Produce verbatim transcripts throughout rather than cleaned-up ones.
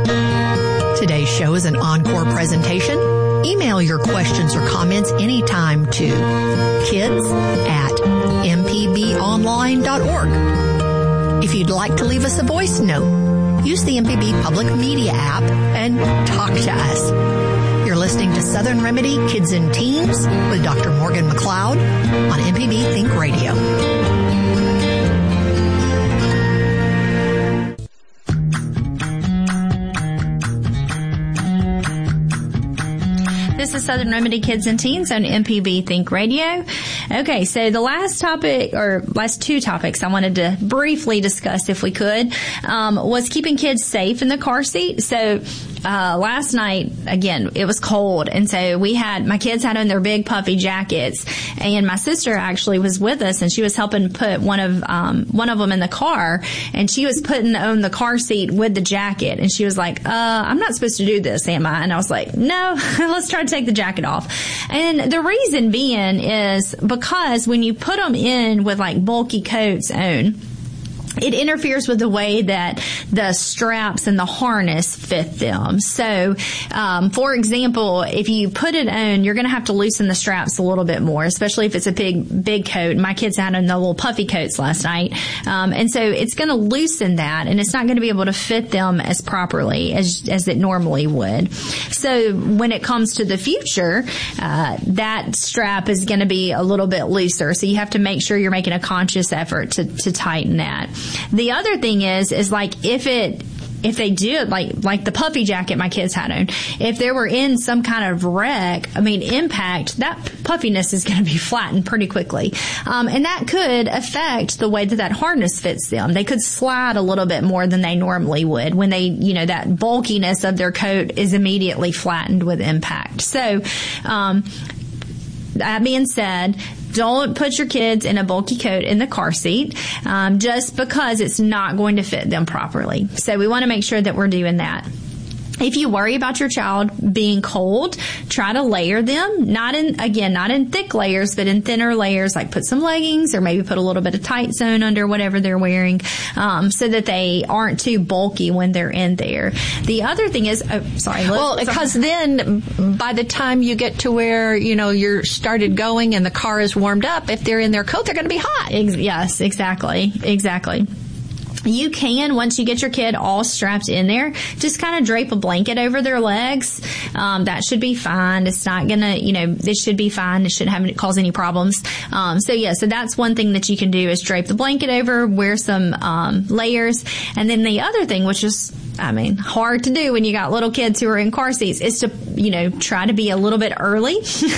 Today's show is an encore presentation. Email your questions or comments anytime to kids at m p b online dot org. If you'd like to leave us a voice note, use the M P B Public Media app and talk to us. You're listening to Southern Remedy Kids and Teens with Doctor Morgan McLeod on M P B Think Radio. This is Southern Remedy Kids and Teens on M P B Think Radio. Okay, so the last topic, or last two topics I wanted to briefly discuss, if we could, um, was keeping kids safe in the car seat. So uh, last night, again, it was cold, and so we had, my kids had on their big puffy jackets, and my sister actually was with us, and she was helping put one of um, one of them in the car, and she was putting on the car seat with the jacket, and she was like, uh, I'm not supposed to do this, am I? And I was like, no, let's try to take the jacket off. And the reason being is because when you put them in with like bulky coats on, it interferes with the way that the straps and the harness fit them. So, um, for example, if you put it on, you're going to have to loosen the straps a little bit more, especially if it's a big, big coat. My kids had on the little puffy coats last night. Um, and so it's going to loosen that, and it's not going to be able to fit them as properly as, as it normally would. So when it comes to the future, uh, that strap is going to be a little bit looser. So you have to make sure you're making a conscious effort to, to tighten that. The other thing is, is like if it, if they do, like, like the puffy jacket my kids had on, if they were in some kind of wreck, I mean, impact, that puffiness is going to be flattened pretty quickly. Um, and that could affect the way that that harness fits them. They could slide a little bit more than they normally would when they, you know, that bulkiness of their coat is immediately flattened with impact. So, um, that being said, don't put your kids in a bulky coat in the car seat um, just because it's not going to fit them properly. So we want to make sure that we're doing that. If you worry about your child being cold, try to layer them. Not in, again, not in thick layers, but in thinner layers, like put some leggings or maybe put a little bit of tight zone under whatever they're wearing, um, so that they aren't too bulky when they're in there. The other thing is, oh, sorry. Well, because then by the time you get to where, you know, you're started going and the car is warmed up, if they're in their coat, they're going to be hot. Ex- yes, exactly. Exactly. You can, once you get your kid all strapped in there, just kind of drape a blanket over their legs. Um, that should be fine. It's not gonna, you know, this should be fine. It shouldn't have cause any problems. Um, so yeah, so that's one thing that you can do is drape the blanket over, wear some, um, layers. And then the other thing, which is, I mean, hard to do when you got little kids who are in car seats, is to, you know, try to be a little bit early,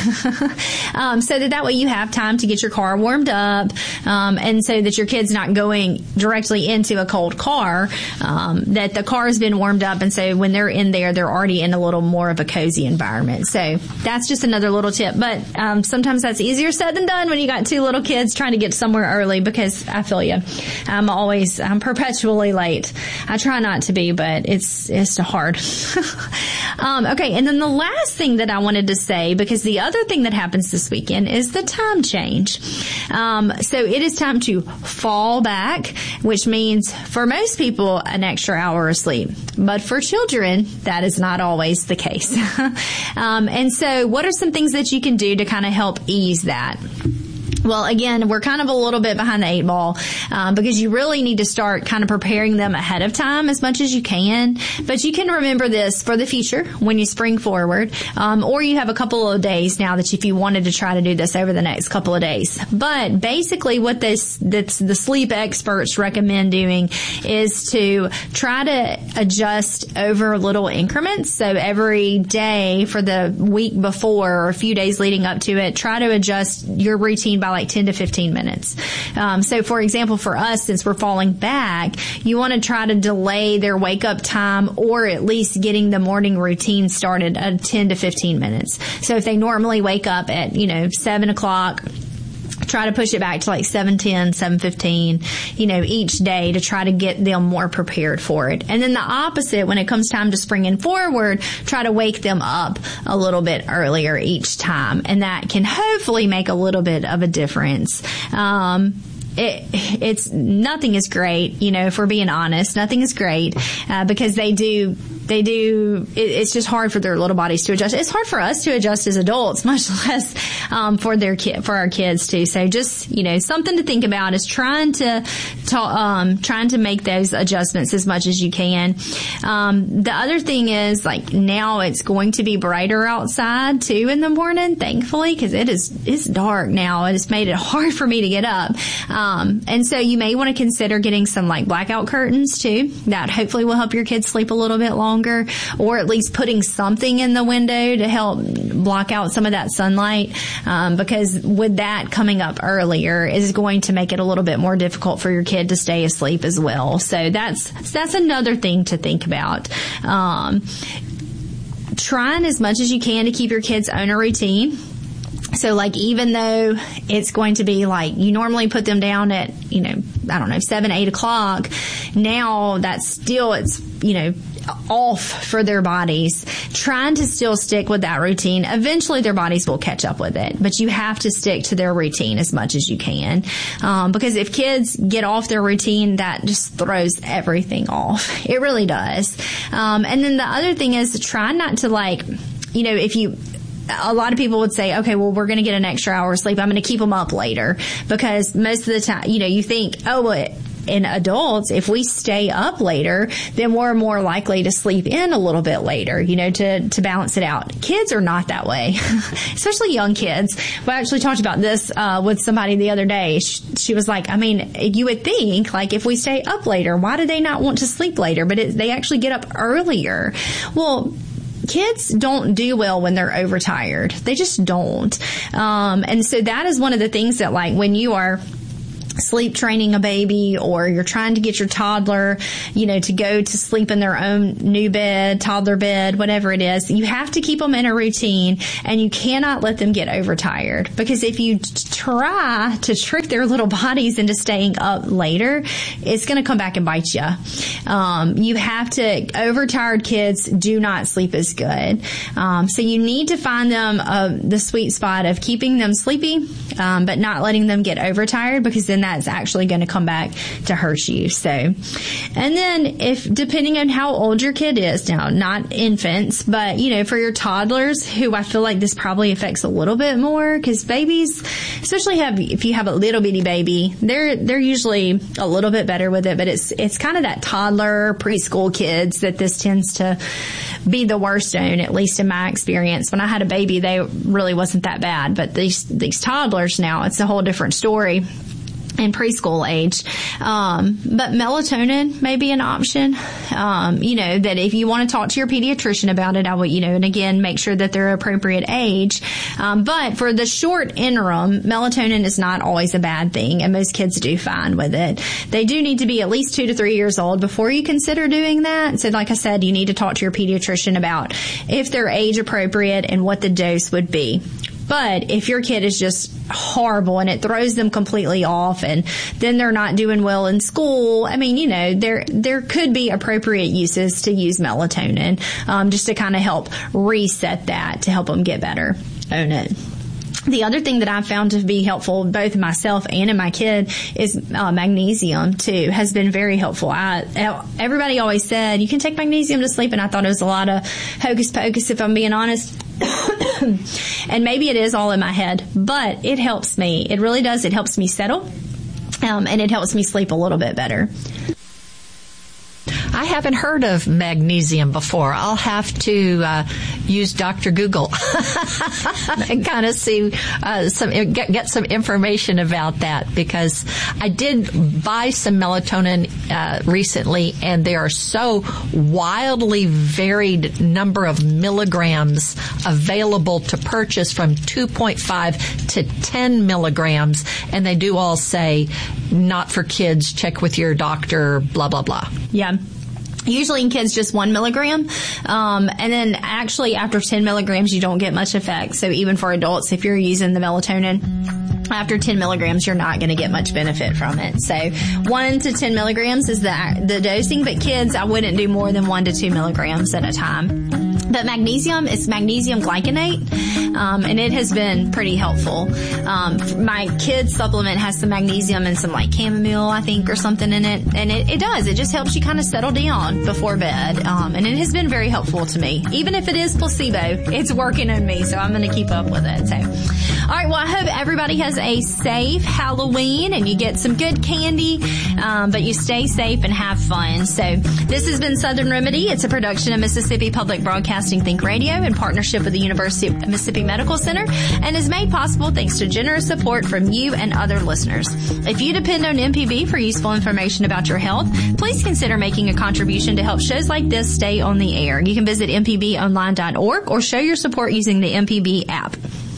um, so that that way you have time to get your car warmed up, um, and so that your kid's not going directly into a cold car, um, that the car has been warmed up, and so when they're in there, they're already in a little more of a cozy environment. So that's just another little tip, but um, sometimes that's easier said than done when you got two little kids trying to get somewhere early, because I feel you. I'm always, I'm perpetually late. I try not to be, but but it's it's hard. um, okay, and then the last thing that I wanted to say, because the other thing that happens this weekend is the time change. Um, so it is time to fall back, which means for most people an extra hour of sleep. But for children, that is not always the case. um, and so what are some things that you can do to kind of help ease that? Well, again, we're kind of a little bit behind the eight ball, um, because you really need to start kind of preparing them ahead of time as much as you can. But you can remember this for the future when you spring forward, um, or you have a couple of days now that if you wanted to try to do this over the next couple of days. But basically what this, that's the sleep experts recommend doing is to try to adjust over little increments. So every day for the week before or a few days leading up to it, try to adjust your routine by like ten to fifteen minutes. Um, so for example, for us, since we're falling back, you want to try to delay their wake up time, or at least getting the morning routine started at ten to fifteen minutes. So if they normally wake up at, you know, seven o'clock, try to push it back to like seven ten, seven fifteen, you know, each day to try to get them more prepared for it. And then the opposite, when it comes time to springing forward, try to wake them up a little bit earlier each time. And that can hopefully make a little bit of a difference. Um, It, it's, nothing is great, you know, if we're being honest, nothing is great, uh, because they do they do, it, it's just hard for their little bodies to adjust. It's hard for us to adjust as adults, much less, um, for their kid, for our kids too. So just, you know, something to think about is trying to, to um, trying to make those adjustments as much as you can. Um, the other thing is, like, now it's going to be brighter outside too in the morning, thankfully, because it is, it's dark now. It's made it hard for me to get up. Um, and so you may want to consider getting some like blackout curtains too. That hopefully will help your kids sleep a little bit longer, or at least putting something in the window to help block out some of that sunlight. Um, because with that coming up earlier is going to make it a little bit more difficult for your kid to stay asleep as well. So that's, that's another thing to think about. Um, trying as much as you can to keep your kids on a routine. So, like, even though it's going to be like you normally put them down at, you know, I don't know, seven, eight o'clock, now that's still, it's, you know, off for their bodies. Trying to still stick with that routine. Eventually their bodies will catch up with it, but you have to stick to their routine as much as you can. Um, because if kids get off their routine, that just throws everything off. It really does. Um, and then the other thing is to try not to, like, you know, if you, a lot of people would say, okay, well, we're going to get an extra hour of sleep. I'm going to keep them up later, because most of the time, you know, you think, oh, well, in adults, if we stay up later, then we're more likely to sleep in a little bit later, you know, to, to balance it out. Kids are not that way, especially young kids. We actually talked about this, uh, with somebody the other day. She, she was like, I mean, you would think, like, if we stay up later, why do they not want to sleep later? But it, they actually get up earlier. Well, kids don't do well when they're overtired. They just don't. Um, and so that is one of the things that, like, when you are sleep training a baby, or you're trying to get your toddler, you know, to go to sleep in their own new bed, toddler bed, whatever it is, you have to keep them in a routine, and you cannot let them get overtired, because if you try to trick their little bodies into staying up later, it's going to come back and bite you. Um, you have to, overtired kids do not sleep as good. Um, so you need to find them uh, the sweet spot of keeping them sleepy, um, but not letting them get overtired, because then that's actually going to come back to hurt you. So, and then if, depending on how old your kid is now, not infants, but, you know, for your toddlers, who I feel like this probably affects a little bit more, because babies, especially have, if you have a little bitty baby, they're, they're usually a little bit better with it, but it's, it's kind of that toddler, preschool kids that this tends to be the worst on, at least in my experience. When I had a baby, they really wasn't that bad, but these, these toddlers now, it's a whole different story. In preschool age. Um, but melatonin may be an option. Um, you know, that if you want to talk to your pediatrician about it, I would, you know, and again, make sure that they're appropriate age. Um, but for the short interim, melatonin is not always a bad thing, and most kids do fine with it. They do need to be at least two to three years old before you consider doing that. So like I said, you need to talk to your pediatrician about if they're age appropriate and what the dose would be. But if your kid is just horrible and it throws them completely off, and then they're not doing well in school, I mean, you know, there there could be appropriate uses to use melatonin, um, just to kind of help reset that, to help them get better. Own it. The other thing that I've found to be helpful, both in myself and in my kid, is uh, magnesium too. Has been very helpful. I, everybody always said you can take magnesium to sleep, and I thought it was a lot of hocus pocus, if I'm being honest. And maybe it is all in my head, but it helps me. It really does. It helps me settle, um, and it helps me sleep a little bit better. I haven't heard of magnesium before. I'll have to uh, use Doctor Google and kind of see uh, some get, get some information about that, because I did buy some melatonin uh, recently, and there are so wildly varied number of milligrams available to purchase, from two point five to ten milligrams, and they do all say not for kids, check with your doctor, blah blah blah. Yeah. Usually in kids, just one milligram. Um, and then actually after ten milligrams, you don't get much effect. So even for adults, if you're using the melatonin, after ten milligrams, you're not going to get much benefit from it. So one to ten milligrams is the, the dosing, but kids, I wouldn't do more than one to two milligrams at a time. But magnesium is magnesium glycinate, um, and it has been pretty helpful. Um, my kid's supplement has some magnesium and some like chamomile, I think, or something in it, and it, it does. It just helps you kind of settle down before bed, um, and it has been very helpful to me. Even if it is placebo, it's working on me, so I'm going to keep up with it. So, all right. Well, I hope everybody has a safe Halloween and you get some good candy, um, but you stay safe and have fun. So, this has been Southern Remedy. It's a production of Mississippi Public Broadcasting Think Radio in partnership with the University of Mississippi Medical Center, and is made possible thanks to generous support from you and other listeners. If you depend on M P B for useful information about your health, please consider making a contribution to help shows like this stay on the air. You can visit m p b online dot org or show your support using the M P B app.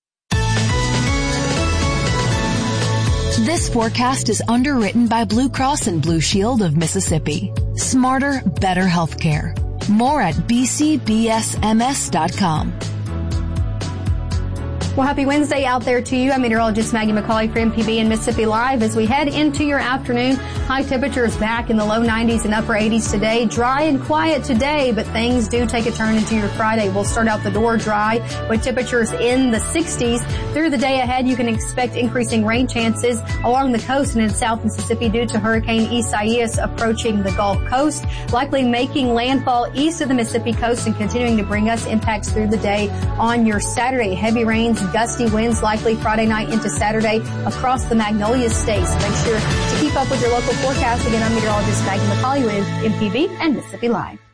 This forecast is underwritten by Blue Cross and Blue Shield of Mississippi. Smarter, better healthcare. More at b c b s m s dot com. Well, happy Wednesday out there to you. I'm meteorologist Maggie McCauley for M P B and Mississippi Live. As we head into your afternoon, high temperatures back in the low nineties and upper eighties today. Dry and quiet today, but things do take a turn into your Friday. We'll start out the door dry with temperatures in the sixties. Through the day ahead, you can expect increasing rain chances along the coast and in South Mississippi due to Hurricane Isaias approaching the Gulf Coast, likely making landfall east of the Mississippi coast and continuing to bring us impacts through the day on your Saturday. Heavy rains, gusty winds likely Friday night into Saturday across the Magnolia State. So make sure to keep up with your local forecast. Again, I'm meteorologist Maggie McCauley with M P B and Mississippi Live.